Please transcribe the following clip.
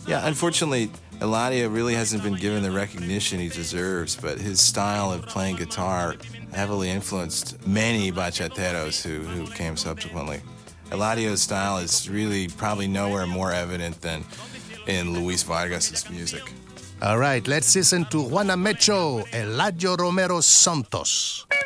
Yeah, unfortunately, Eladio really hasn't been given the recognition he deserves, but his style of playing guitar heavily influenced many bachateros who came subsequently. Eladio's style is really probably nowhere more evident than in Luis Vargas's music. All right, let's listen to Juana Mecho, Eladio Romero Santos.